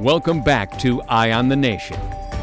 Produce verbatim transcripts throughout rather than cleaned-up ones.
Welcome back to Eye on the Nation.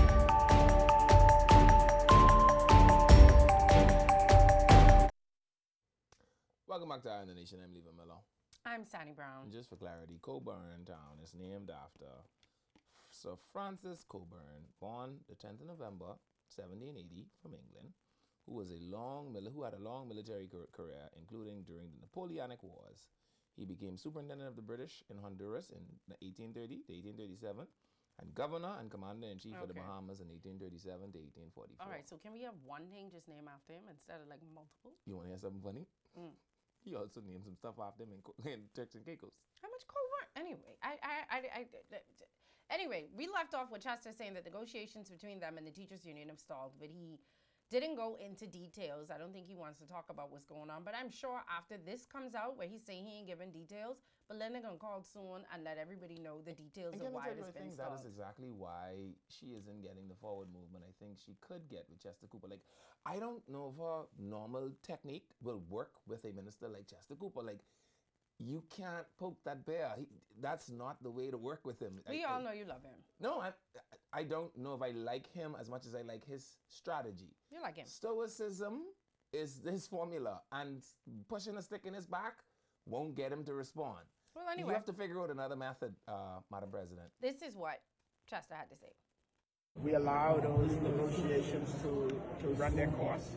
Welcome back to Eye on the Nation. I'm Levi Miller. I'm Sandy Brown. And just for clarity, Coburn Town is named after Sir Francis Coburn, born the tenth of November, seventeen eighty, from England, who was a long who had a long military career, including during the Napoleonic Wars. He became superintendent of the British in Honduras in eighteen thirty to eighteen thirty-seven, and governor and commander-in-chief okay. of the Bahamas in eighteen thirty-seven to eighteen forty-four. All right, so can we have one thing just named after him instead of like multiple? You want to hear something funny? Mm. He also named some stuff after him in, in Turks and Caicos. How much Coburn? Anyway, I, I, I, I, I, anyway, we left off with Chester saying that negotiations between them and the teachers union have stalled, but he didn't go into details. I don't think he wants to talk about what's going on, but I'm sure after this comes out where he's saying he ain't giving details, Belinda gonna call soon and let everybody know the details and of why it's I been think stalled. That is exactly why she isn't getting the forward movement I think she could get with Chester Cooper. Like, I don't know if her normal technique will work with a minister like Chester Cooper. Like, you can't poke that bear. He, that's not the way to work with him. We I, all I, know you love him. No, I I don't know if I like him as much as I like his strategy. You like him. Stoicism is his formula, and pushing a stick in his back won't get him to respond. Well, anyway. You have to figure out another method, uh, Madam President. This is what Chester had to say. We allow those negotiations to, to run their course,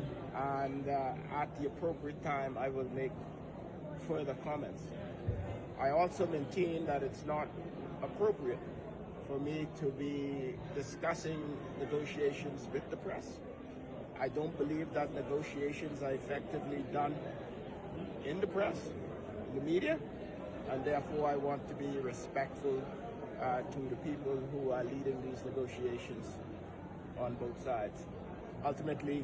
and uh, at the appropriate time, I will make further comments. I also maintain that it's not appropriate for me to be discussing negotiations with the press. I don't believe that negotiations are effectively done in the press, in the media, and therefore I want to be respectful uh, to the people who are leading these negotiations on both sides. Ultimately,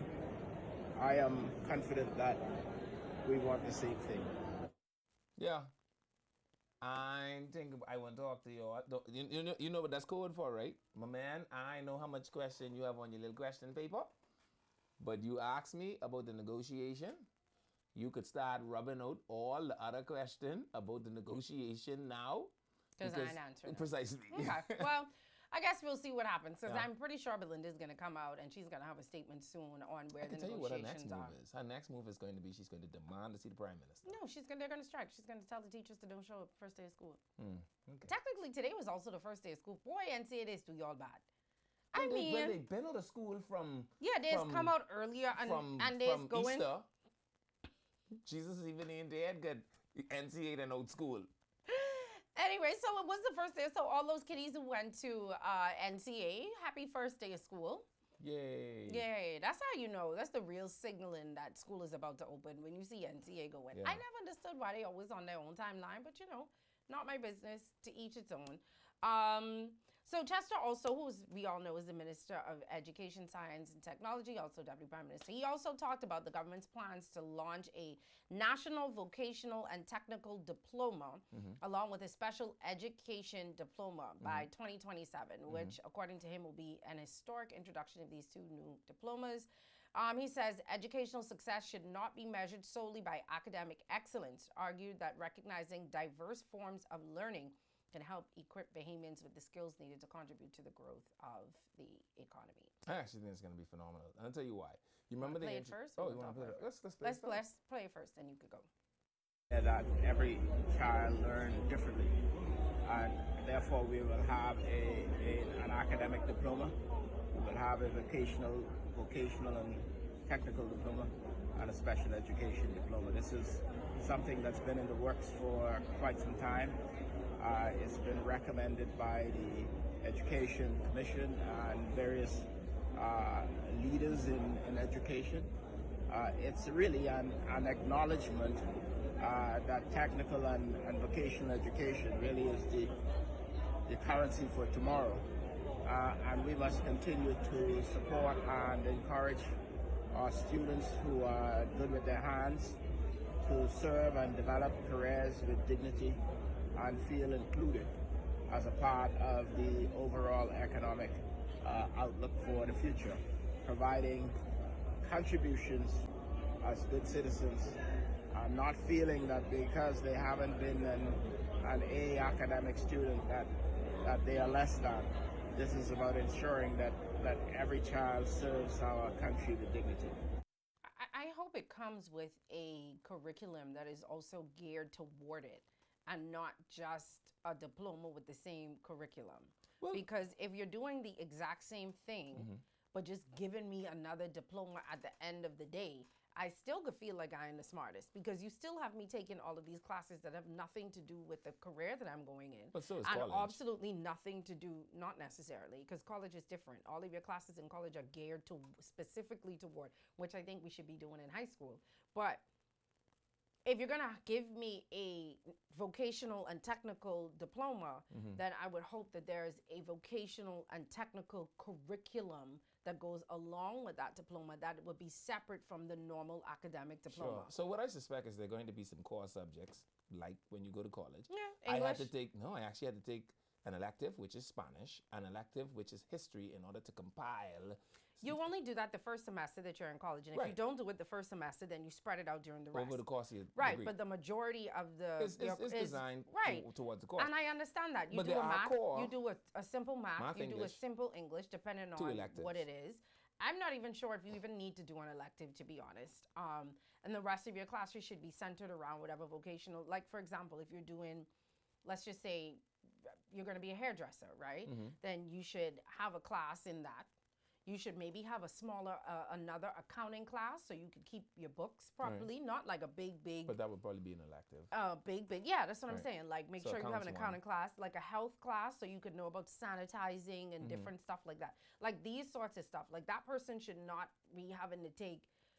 I am confident that we want the same thing. Yeah. I think I want to talk to you. You, you, know, you know what that's code for, right? My man, I know how much question you have on your little question paper, but you asked me about the negotiation. You could start rubbing out all the other question about the negotiation now. Because I ain't answering. Precisely. Okay. Well, I guess we'll see what happens, because yeah. I'm pretty sure Belinda's going to come out and she's going to have a statement soon on where I can the tell you what her negotiations next are. move is. Her next move is going to be she's going to demand to see the Prime Minister. No, she's going. They're going to strike. She's going to tell the teachers to don't show up first day of school. Mm, okay. Technically, today was also the first day of school. Boy, N C A A do y'all bad. Well, I they, mean, well, they've been out of school from yeah, they from, come out earlier and from, and they from going. Easter. Jesus even in there good N C A A and out school. Anyway, so it was the first day. So all those kiddies who went to uh, N C A A, happy first day of school. Yay. Yay. That's how you know. That's the real signaling that school is about to open when you see N C A A go in. Yeah. I never understood why they always on their own timeline, but you know, not my business, to each its own. Um, so Chester also, who we all know is the Minister of Education, Science and Technology, also Deputy Prime Minister, he also talked about the government's plans to launch a national vocational and technical diploma, mm-hmm. along with a special education diploma mm-hmm. by twenty twenty-seven, mm-hmm. which, according to him, will be an historic introduction of these two new diplomas. Um, he says educational success should not be measured solely by academic excellence, argued that recognizing diverse forms of learning can help equip Bahamians with the skills needed to contribute to the growth of the economy. I actually think it's going to be phenomenal. And I'll tell you why. You remember the play intro- it first? Oh, you want to play it? Let's let's play let's, it. Let's play it first, then you could go. That every child learns differently, and therefore we will have a, a an academic diploma, we will have a vocational, vocational and technical diploma, and a special education diploma. This is something that's been in the works for quite some time. Uh, it's been recommended by the Education Commission and various uh, leaders in, in education. Uh, it's really an, an acknowledgement uh, that technical and, and vocational education really is the, the currency for tomorrow. Uh, and we must continue to support and encourage our students who are good with their hands to serve and develop careers with dignity and feel included as a part of the overall economic uh, outlook for the future, providing contributions as good citizens, uh, not feeling that because they haven't been an, an A academic student that that they are less than. This is about ensuring that, that every child serves our country with dignity. I, I hope it comes with a curriculum that is also geared toward it and not just a diploma with the same curriculum. Well- because if you're doing the exact same thing, but just giving me another diploma at the end of the day, I still could feel like I am the smartest because you still have me taking all of these classes that have nothing to do with the career that I'm going in. But so is and college. absolutely nothing to do, not necessarily, because college is different. All of your classes in college are geared to specifically toward, which I think we should be doing in high school. But if you're gonna give me a vocational and technical diploma, then I would hope that there's a vocational and technical curriculum that goes along with that diploma that would be separate from the normal academic diploma. Sure. So what I suspect is there are going to be some core subjects, like when you go to college. Yeah, I had to English. take, no, I actually had to take an elective, which is Spanish, an elective, which is history, in order to compile. You only do that the first semester that you're in college, and if you Right. don't do it the first semester, then you spread it out during the rest. over the course of your Right, degree. but the majority of the It's- it's- your- it's is- designed right to- towards the course. and I understand that you But do there a are math, core- you do a, a simple math, Math, you do a English, simple English, depending two on electives. what it is. I'm not even sure if you even need to do an elective, to be honest. Um, and the rest of your classes should be centered around whatever vocational. Like for example, if you're doing, let's just say, you're going to be a hairdresser, right? Mm-hmm. Then you should have a class in that. You should maybe have a smaller, uh, another accounting class so you could keep your books properly, not like a big, big, But that would probably be an elective. uh, big, big. Yeah, that's what I'm Right. saying. Like, make So sure you have an accounts one. accounting class, like a health class, so you could know about sanitizing Mm-hmm. and different stuff like that. Like these sorts of stuff. Like that person should not be having to take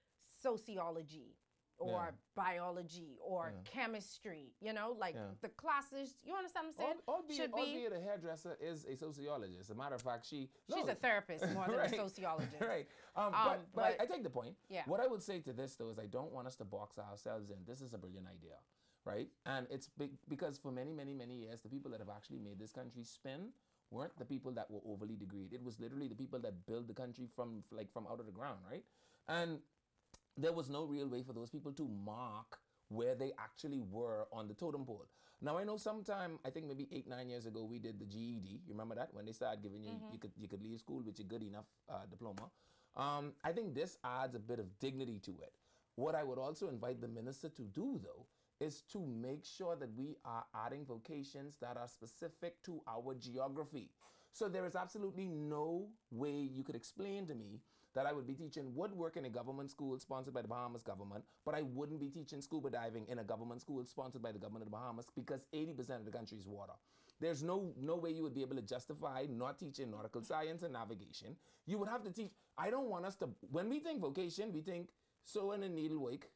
sociology or Yeah. biology or Yeah. chemistry. You know, like Yeah. the classes. You understand what I'm saying? Al- albeit, should be. albeit a hairdresser is a sociologist. As a matter of fact, she She's no. a therapist more than Right. a sociologist. Right. Um, Um, but but, I, but- I take the point. Yeah. What I would say to this, though, is I don't want us to box ourselves in. This is a brilliant idea, right? And it's big because for many, many, many years, the people that have actually made this country spin weren't the people that were overly degreed. It was literally the people that built the country from like from out of the ground, right? And there was no real way for those people to mark where they actually were on the totem pole. Now I know sometime, I think maybe eight, nine years ago, we did the G E D. You remember that? When they started giving you, you could you could leave school with your good enough uh, diploma. Um, I think this adds a bit of dignity to it. What I would also invite the minister to do, though, is to make sure that we are adding vocations that are specific to our geography. So there is absolutely no way you could explain to me that I would be teaching woodwork in a government school sponsored by the Bahamas government, but I wouldn't be teaching scuba diving in a government school sponsored by the government of the Bahamas because eighty percent of the country is water. There's no no way you would be able to justify not teaching nautical science and navigation. You would have to teach. I don't want us to, when we think vocation, we think sewing and needlework,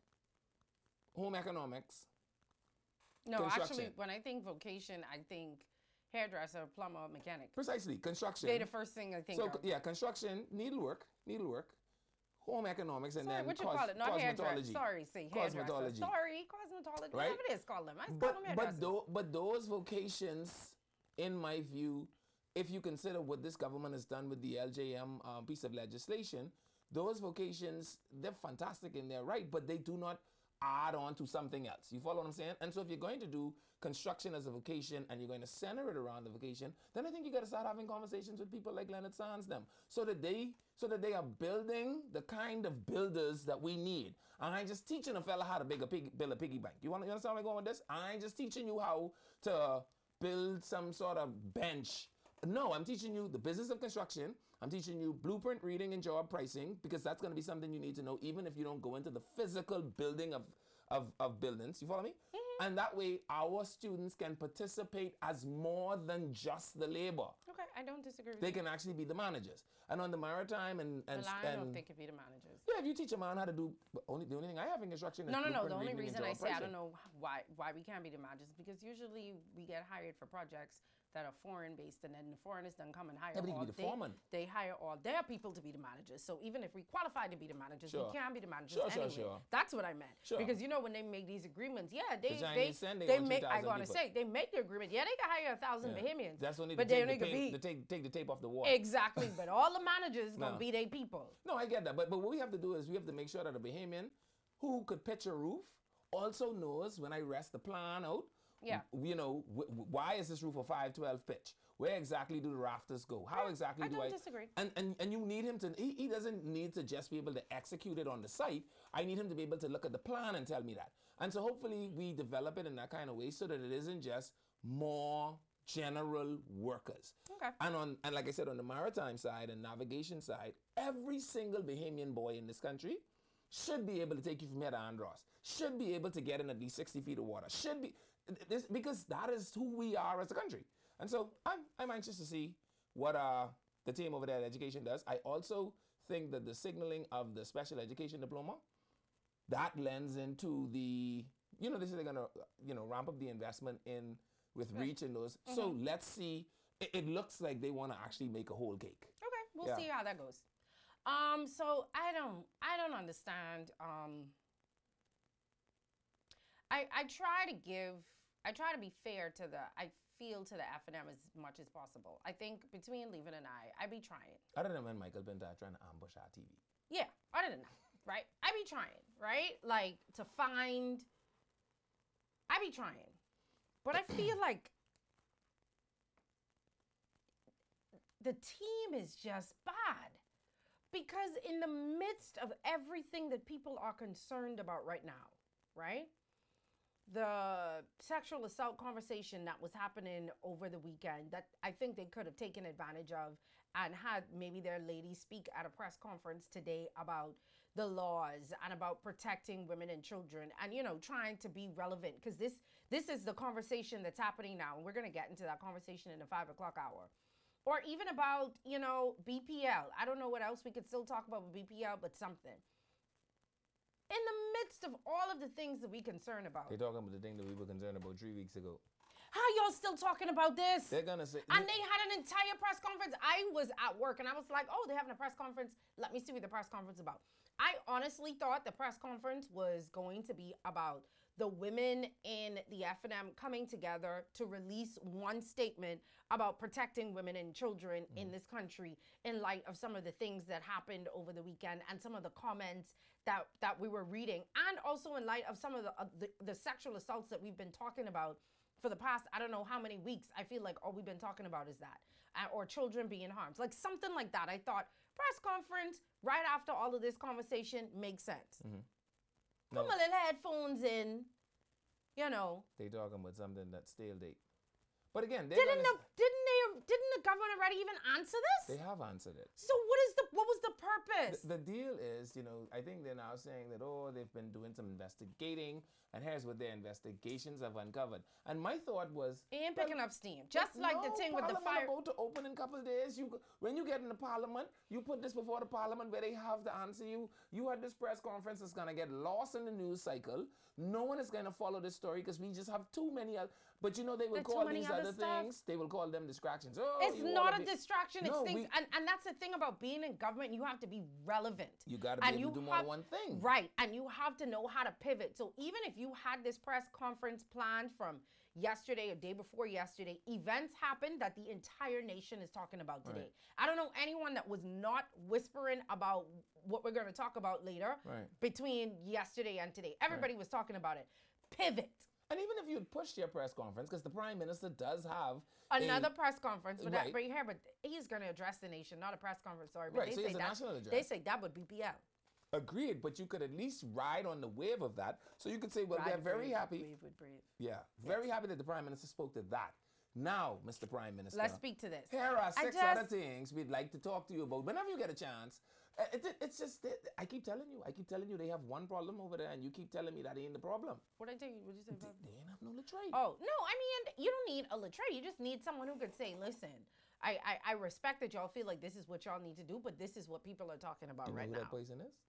home economics. No, actually, Construction. when I think vocation, I think hairdresser, plumber, mechanic. Precisely, construction. They're the first thing I think So of. yeah, construction, needlework, needlework, home economics, and Sorry, then what you cos- call it? Not hairdresser. cosmetology. Sorry, say hairdresser. Cosmetology. Sorry, cosmetology. Right? Whatever it is, call them. I call But them but hairdressers. tho- but those vocations, in my view, if you consider what this government has done with the L J M um, piece of legislation, those vocations, they're fantastic in their right, but they do not add on to something else. You follow what I'm saying? And so if you're going to do construction as a vocation and you're going to center it around the vocation, then I think you got to start having conversations with people like Leonard Sands them, so that they so that they are building the kind of builders that we need. And I ain't just teaching a fella how to build a pig, build a piggy bank. You want to understand where I'm going with this? I ain't just teaching you how to build some sort of bench. No, I'm teaching you the business of construction. I'm teaching you blueprint reading and job pricing, because that's going to be something you need to know even if you don't go into the physical building of, of, of buildings. You follow me? Mm-hmm. And that way, our students can participate as more than just the labor. Okay, I don't disagree with They you. can actually be the managers. And on the maritime and... and, Milan, and I don't think it'd be the managers. yeah, if you teach a man how to do... Only, the only thing I have in construction is No, no, no. The blueprint only reading and reason I job say I pricing. don't know why why we can't be the managers is because usually we get hired for projects that are foreign based, and then the foreigners then come and hire Yeah, but he all can be the they, foreman. they hire all their people to be the managers. So even if we qualify to be the managers, Sure. we can't be the managers Sure, sure, anyway. sure. That's what I meant. Sure. Because you know when they make these agreements, yeah, they The they Chinese send, they they want make. I 2,000 gotta people. say they make the agreement. Yeah, they can hire a thousand Yeah. Bahamians. That's only but to they take, the, only can tape, be to take, take the tape off the wall. exactly. But all the managers gonna No. be their people. No, I get that. But, but what we have to do is we have to make sure that a Bahamian who could pitch a roof also knows when I rest the plan out Yeah. W- You know, w- w- why is this roof a five twelve pitch? Where exactly do the rafters go? How exactly I do don't I? disagree. And, and and you need him to. He, he doesn't need to just be able to execute it on the site. I need him to be able to look at the plan and tell me that. And so hopefully we develop it in that kind of way so that it isn't just more general workers. Okay. And on and like I said, on the maritime side and navigation side, every single Bahamian boy in this country should be able to take you from here to Andros. Should be able to get in at least sixty feet of water. Should be this because that is who we are as a country. And so I'm I'm anxious to see what uh the team over there at Education does. I also think that the signaling of the special education diploma that lends into the you know this is they're gonna you know ramp up the investment in with reach and those. So let's see. It, it looks like they want to actually make a whole cake. Okay, we'll Yeah. see how that goes. Um, so I don't, I don't understand. Um, I, I try to give, I try to be fair to the, I feel to the F and M as much as possible. I think between Levin and I, I be trying. Other than when Michael Pinta trying to ambush our T V. Yeah, other than that, right? I be trying, right? Like to find, I be trying, but I feel like the team is just bad. Because in the midst of everything that people are concerned about right now, right? The sexual assault conversation that was happening over the weekend that I think they could have taken advantage of and had maybe their lady speak at a press conference today about the laws and about protecting women and children and, you know, trying to be relevant because this this is the conversation that's happening now. And we're going to get into that conversation in the five o'clock hour. Or even about, you know, B P L. I don't know what else we could still talk about with B P L, but something. In the midst of all of the things that we concern about. They're talking about the thing that we were concerned about three weeks ago. How y'all still talking about this? They're gonna say And they had an entire press conference. I was at work and I was like, oh, they're having a press conference. Let me see what the press conference is about. I honestly thought the press conference was going to be about the women in the F and M coming together to release one statement about protecting women and children mm. in this country in light of some of the things that happened over the weekend and some of the comments that, that we were reading, and also in light of some of the, uh, the, the sexual assaults that we've been talking about for the past, I don't know how many weeks. I feel like all we've been talking about is that, uh, or children being harmed, like something like that. I thought press conference right after all of this conversation makes sense. Mm-hmm. Put no, my little headphones in, you know. They talking about something that's stale date. But again, they didn't the didn't they didn't the government already even answer this? They have answered it. So what is the what was the purpose? The, the deal is, you know, I think they're now saying that oh they've been doing some investigating, and here's what their investigations have uncovered. And my thought was, and picking well, up steam, just like no, the thing with the Parliament fire. about to open in a couple of days. You when you get in the Parliament, you put this before the Parliament where they have to answer you. You had this press conference that's gonna get lost in the news cycle. No one is gonna follow this story because we just have too many. Other, but you know they will There's call too many these other other stuff. things. They will call them distractions. Oh, It's you not wanna a be- distraction. It's No, things, we- and, and that's the thing about being in government. You have to be relevant. You gotta be and able you to do more have, than one thing. Right, and you have to know how to pivot. So even if you had this press conference planned from yesterday or day before yesterday, events happened that the entire nation is talking about today. Right. I don't know anyone that was not whispering about what we're going to talk about later Right. between yesterday and today. Everybody was talking about it. Pivot. And even if you had pushed your press conference, because the Prime Minister does have Another a, press conference, but Right. that right here, but he's going to address the nation, not a press conference. Sorry, but Right, they so say it's a that national address. they say that would be B P L. agreed, but you could at least ride on the wave of that. So you could say, well, Ride, they're very breathe, happy. breathe, would breathe. Yeah, very happy that the Prime Minister spoke to that. Now, Mister Prime Minister, Let's speak to this. here are I six just- other things we'd like to talk to you about whenever you get a chance. Uh, It, it, it's just, that I keep telling you, I keep telling you they have one problem over there, and you keep telling me that ain't the problem. What did I tell you? What did you say They, about they ain't have no latrine. Oh, no, I mean, you don't need a latrine. You just need someone who could say, listen, I, I, I respect that y'all feel like this is what y'all need to do, but this is what people are talking about you know right who now. that person is?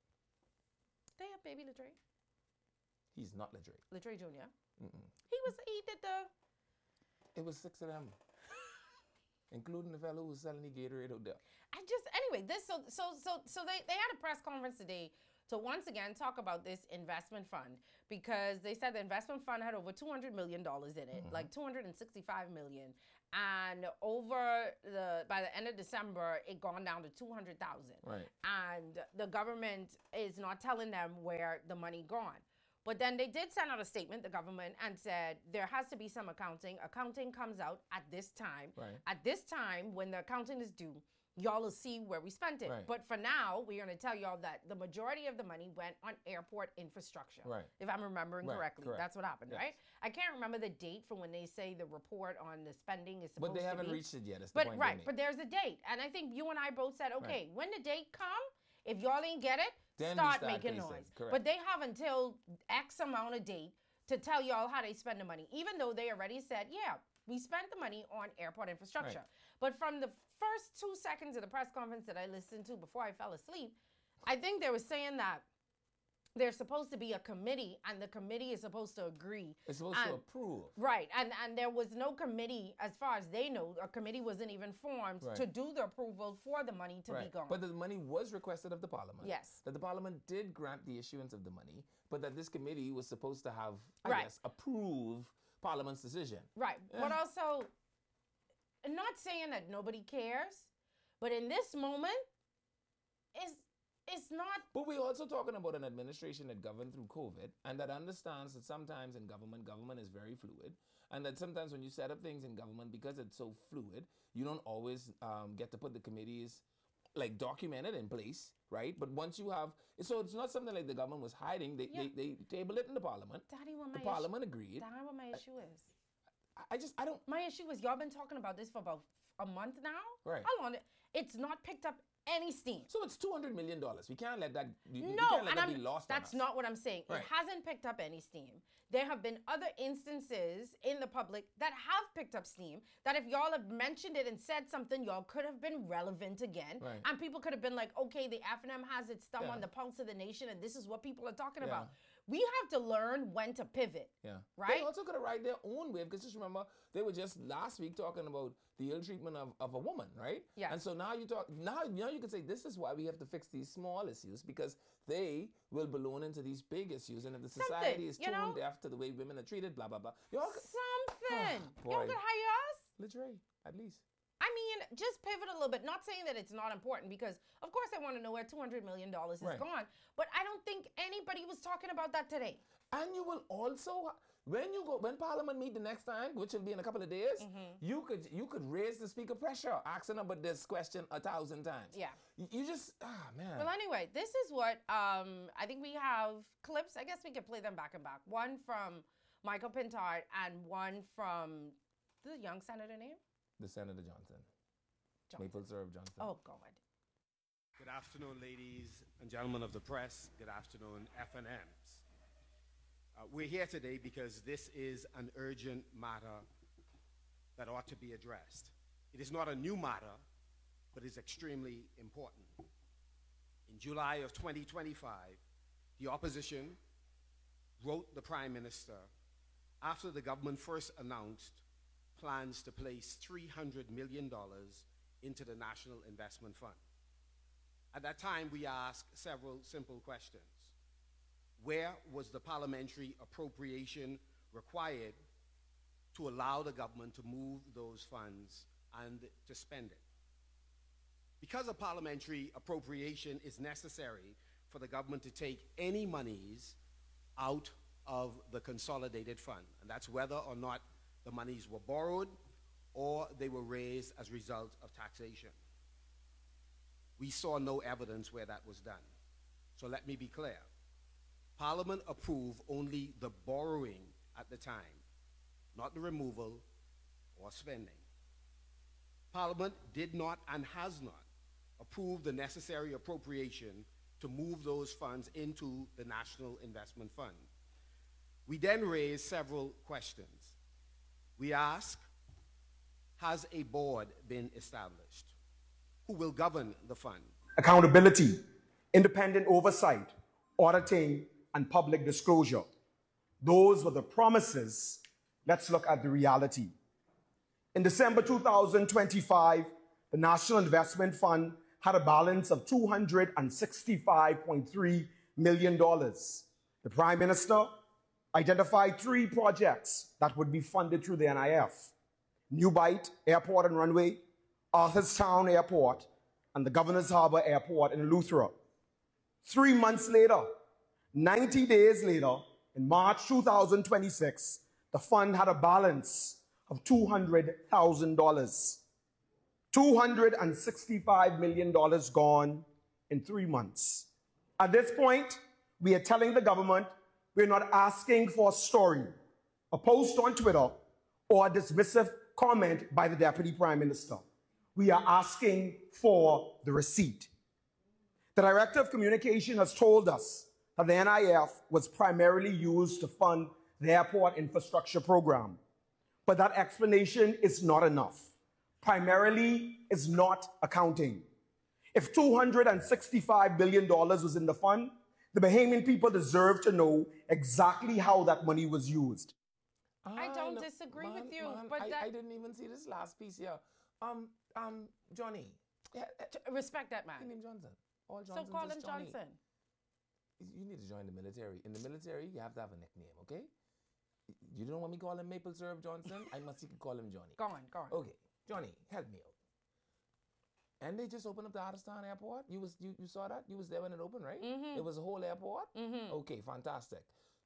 They have baby Latrey. He's not latrine. Latrey Junior Mm-mm. He was, he did the, It was six of them, including the fellow who was selling the Gatorade out there. I just, anyway, this, so, so, so, so they, they had a press conference today to once again talk about this investment fund because they said the investment fund had over two hundred million dollars in it, mm-hmm. like two hundred sixty-five million dollars. And over the, by the end of December, it gone down to two hundred thousand. Right. And the government is not telling them where the money gone. But then they did send out a statement, the government, and said there has to be some accounting. Accounting comes out at this time. Right. At this time, when the accounting is due, y'all will see where we spent it. Right. But for now, we're going to tell y'all that the majority of the money went on airport infrastructure. Right. If I'm remembering Right, correctly. correct. That's what happened, Yes. right? I can't remember the date for when they say the report on the spending is supposed But they to haven't be. reached it yet. That's the But point right, they made. but there's a date. And I think you and I both said, okay, Right. when the date come, if y'all ain't get it, Then we start start making pacing. noise. Correct. But they have until X amount of date to tell y'all how they spend the money, even though they already said, yeah, we spent the money on airport infrastructure. Right. But from the first two seconds of the press conference that I listened to before I fell asleep, I think they were saying that there's supposed to be a committee, and the committee is supposed to agree. It's supposed and, to approve. Right, and and there was no committee, as far as they know, a committee wasn't even formed Right. to do the approval for the money to be Right. gone. But the money was requested of the parliament. Yes. That the parliament did grant the issuance of the money, but that this committee was supposed to have, I Right. guess, approve parliament's decision. Right, Yeah. but also, not saying that nobody cares, but in this moment, it's it's not. But we're also talking about an administration that governed through COVID and that understands that sometimes in government, government is very fluid. And that sometimes when you set up things in government, because it's so fluid, you don't always um, get to put the committees like documented in place, right? But once you have, so it's not something like the government was hiding. They, Yeah. they, they tabled it in the parliament. Daddy, what The my parliament issue, agreed. Daddy, what my issue is. I- I just, I don't, My issue is y'all been talking about this for about a month now. Right. How long? It's not picked up any steam. so it's two hundred million dollars. We can't let that, we, we No, can't let and that I'm, be lost that's on us. not what I'm saying. Right. It hasn't picked up any steam. There have been other instances in the public that have picked up steam, that if y'all have mentioned it and said something, y'all could have been relevant again. Right. And people could have been like, okay, the F N M has its thumb Yeah. on the pulse of the nation, and this is what people are talking Yeah. about. We have to learn when to pivot. Yeah. Right? They also could have ride their own wave because just remember they were just last week talking about the ill treatment of, of a woman, right? Yeah. And so now you talk now now you can say this is why we have to fix these small issues because they will balloon into these big issues and if the Something, society is you tuned know? deaf to the way women are treated, blah blah blah. Y'all could, Something. Boy. Y'all could hire us. Literally, at least. I mean, just pivot a little bit. Not saying that it's not important because, of course, I want to know where two hundred million dollars is Right. gone. But I don't think anybody was talking about that today. And you will also, when you go, when Parliament meet the next time, which will be in a couple of days, Mm-hmm. you could you could raise the speaker pressure, asking about this question a thousand times. Yeah. You, you just, ah man. Well, anyway, this is what um, I think we have clips. I guess we could play them back and back. One from Michael Pintard and one from the young senator name? the Senator Johnson, Johnson. Maple Syrup Johnson. Oh, God. Good afternoon, ladies and gentlemen of the press. Good afternoon, F N Ms. Uh, we're here today because this is an urgent matter that ought to be addressed. It is not a new matter, but is extremely important. In July of twenty twenty-five, the opposition wrote the Prime Minister after the government first announced plans to place three hundred million dollars into the National Investment Fund. At that time, we asked several simple questions. Where was the parliamentary appropriation required to allow the government to move those funds and to spend it? Because a parliamentary appropriation is necessary for the government to take any monies out of the consolidated fund, and that's whether or not the monies were borrowed or they were raised as a result of taxation. We saw no evidence where that was done. So let me be clear. Parliament approved only the borrowing at the time, not the removal or spending. Parliament did not and has not approved the necessary appropriation to move those funds into the National Investment Fund. We then raised several questions. We asked, has a board been established? Who will govern the fund? Accountability, independent oversight, auditing, and public disclosure. Those were the promises. Let's look at the reality. In December two thousand twenty-five, the National Investment Fund had a balance of two hundred sixty-five point three million dollars. The Prime Minister identified three projects that would be funded through the N I F: New Bight Airport and Runway, Arthurstown Airport, and the Governor's Harbour Airport in Eleuthera. Three months later, ninety days later, In March two thousand twenty-six, the fund had a balance of two hundred thousand dollars. two hundred sixty-five million dollars gone in three months. At this point, we are telling the government we're not asking for a story, a post on Twitter, or a dismissive comment by the Deputy Prime Minister. We are asking for the receipt. The Director of Communication has told us that the N I F was primarily used to fund the airport infrastructure program. But that explanation is not enough. Primarily is not accounting. If two hundred sixty-five billion dollars was in the fund, the Bahamian people deserve to know exactly how that money was used. I don't know- disagree with man, you, man, but I, that- I didn't even see this last piece here. Um, um, Johnny. Yeah, uh, T- Respect that man. his name Johnson. All So Johnsons call is him Johnny. Johnson. You need to join the military. In the military, you have to have a nickname, okay? You don't want me to call him Maple Syrup Johnson? I must you can call him Johnny. Go on, go on. Okay, Johnny, help me out. And they just opened up the Artistan airport. You was you, you saw that? You was there when it opened, right? Mm-hmm. It was a whole airport? Mm-hmm. Okay, fantastic.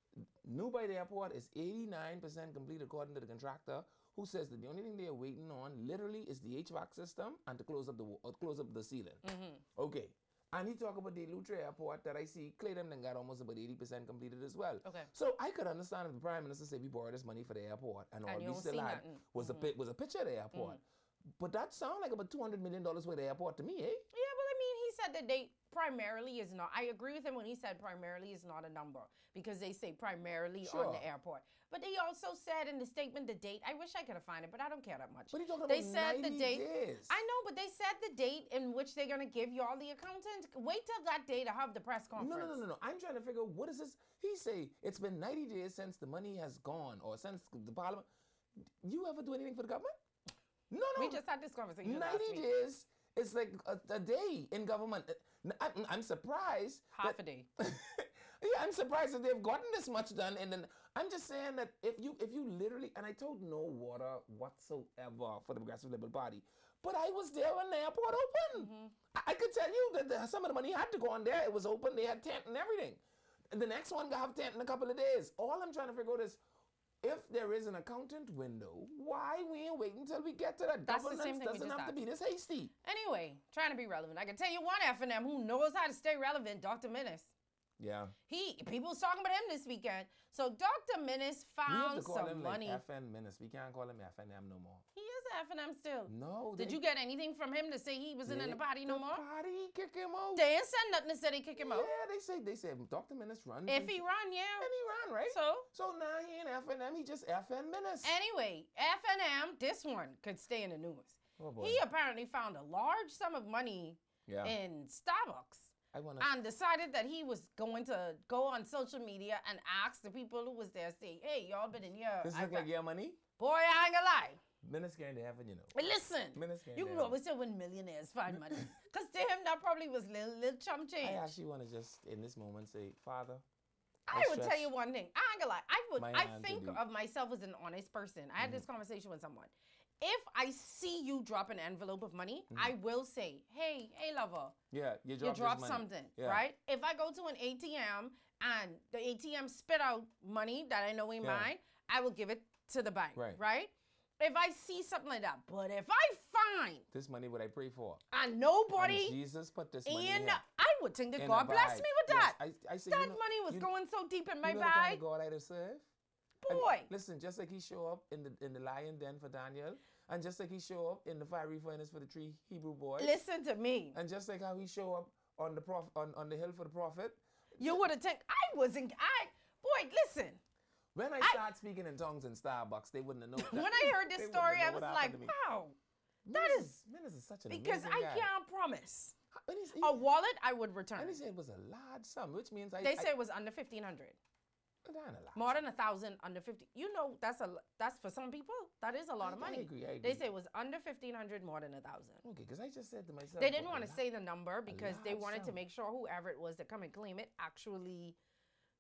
New by the airport is eighty-nine percent complete according to the contractor, who says that the only thing they are waiting on literally is the H V A C system and to close up the wa- uh, close up the ceiling. Mm-hmm. Okay. And he talk about the Lutre airport that I see Claydon then got almost about eighty percent completed as well. Okay. So I could understand if the Prime Minister said we borrowed this money for the airport and, And all you we don't still see had nothing. was a pi- was a picture of the airport. But that sound like about two hundred million dollars for the airport to me, eh? Yeah, well, I mean, he said the date primarily is not. I agree with him when he said primarily is not a number because they say primarily on Sure. the airport. But they also said in the statement the date. I wish I could have found it, but I don't care that much. But he talking They about said the ninety date. days. I know, but they said the date in which they're gonna give you all the accountants. Wait till that day to have the press No, conference. no, no, no, no. I'm trying to figure out what is this. He say it's been ninety days since the money has gone or since the parliament. You ever do anything for the government? No, no. We just had this conversation last ninety week. days is like a, a day in government. Uh, I'm, I'm surprised. Half that- a day. yeah, I'm surprised that they've gotten this much done. And then I'm just saying that if you if you literally, and I told no water whatsoever for the Progressive Liberal Party, but I was there when the airport opened. Mm-hmm. I, I could tell you that the, some of the money had to go on there. It was open. They had tent and everything. And the next one got have tent in a couple of days. All I'm trying to figure out is, if there is an accountant window, why we ain't waiting until we get to that? That's the Governance same thing we doesn't just have to asked. be this hasty. Anyway, trying to be relevant. I can tell you one F and M who knows how to stay relevant, Doctor Minnis. Yeah. He people was talking about him this weekend. So Doctor Minnis We have found to call some him money. like F N Menace. We can't call him F N M no more. He is F and M still. No. Did they- you get anything from him to say he wasn't in the party no the more? Party kick him out. They ain't said nothing to say they kick him out. Yeah, they say they say Doctor Menace run. If and he run, yeah. he ran, right? So So now he ain't F N M. He just F N Menace. anyway, F and M, this one could stay in the news. Oh boy. He apparently found a large sum of money yeah. in Starbucks. I wanna. And decided that he was going to go on social media and ask the people who was there, say, hey, y'all been in here. This I look got- like your money. Boy, I ain't gonna lie. Menace going to heaven, you know. But listen, Menace going you to can heaven. always say when millionaires find money. Because to him, that probably was little, little chum change. I actually want to just in this moment say, Father. I would tell stretch you one thing. I ain't gonna lie. I would. my I hand to think thee. of myself as an honest person. I had this conversation with someone. If I see you drop an envelope of money, I will say, "Hey, hey, lover, Yeah, you you dropped, dropped this money. something, Yeah. right?" If I go to an A T M and the A T M spit out money that I know ain't Yeah. mine, I will give it to the bank, Right. right? If I see something like that, but if I find This money what I pray for. and And nobody Jesus put this money in, here. I would think that in a God bless bag. me with Yes, that. I, I say, that you know, money was you, going so deep in my you know the kind bag, of God I to serve? And boy. listen, just like he show up in the in the lion den for Daniel, and just like he show up in the fiery furnace for the three Hebrew boys, Listen to me. and just like how he show up on the prof on, on the hill for the prophet. You would have taken. I wasn't. I boy, listen. When I, I- start speaking in tongues in Starbucks, they wouldn't have known. When I heard this They wouldn't story, know I what was happened like, to me. wow. Menace that is Menace is such an Because amazing I guy. can't promise. And he's- he- A wallet, I would return. and he said it was a large sum, which means I. They I, say it was under fifteen hundred. That ain't a lot. More than a thousand under fifty. You know, that's a that's for some people. That is a lot I- of I money. agree, I They agree. say it was under fifteen hundred, more than a thousand. Okay, because I just said to myself. They didn't what want a to lot. say the number because they large wanted to sum. make sure whoever it was to come and claim it actually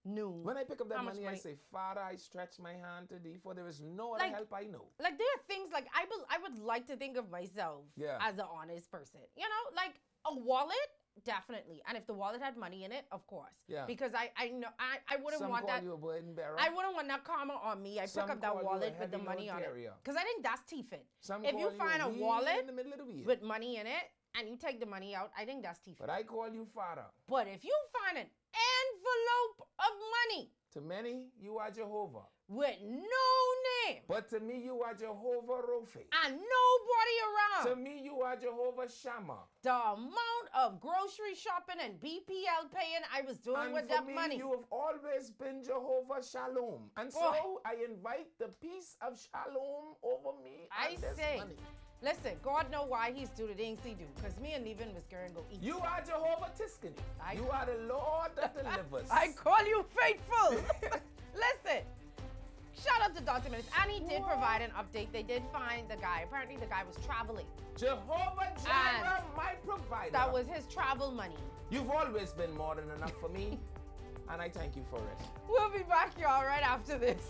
knew. When I pick up that how much money, I money- say, Father, I stretch my hand to thee, for there is no other Like- help I know. Like there are things like I bel I would like to think of myself Yeah. as an honest person. You know, like a wallet, definitely. And if the wallet had money in it, of course. Yeah. Because I I know I, I wouldn't Some want call that. you a burden bearer. I wouldn't want that karma on me. I Some pick up call that you a wallet with the heavy money load on it. carrier. Because I think that's T-fit. Some If call you find a wheel wallet in the middle of the wheel. with money in it and you take the money out, I think that's T-fit. But I call you Father. But if you find an envelope of money To many, you are Jehovah. with no name But to me, you are Jehovah Rophe. and nobody To around, me, you are Jehovah Shammah. the amount of grocery shopping and B P L paying I was doing And with for that me, money. you have always been Jehovah Shalom. And so Boy. I invite the peace of Shalom over me I and this say, money. listen, God know why he's do the things he do. Because me and Levin was going to go eat. You are Jehovah Tiskani. I- You are the Lord that delivers. I call you faithful. Listen, shout out to Doctor Minutes. And he did provide an update. They did find the guy. Apparently the guy was traveling. Jehovah Jireh, my provider. That was his travel money. You've always been more than enough for me, and I thank you for it. We'll be back, y'all, right after this.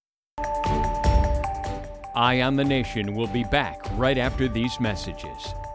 Eye on the Nation will be back right after these messages.